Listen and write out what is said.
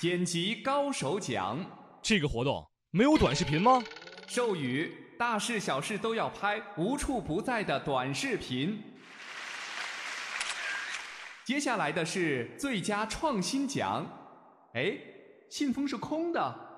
剪辑高手奖。 这个活动没有短视频吗？ 授予大事小事都要拍，无处不在的短视频。接下来的是最佳创新奖。哎，信封是空的。